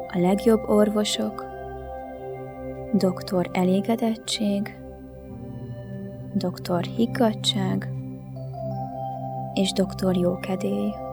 a legjobb orvosok, doktor elégedettség, doktor higgadtság és doktor jókedély.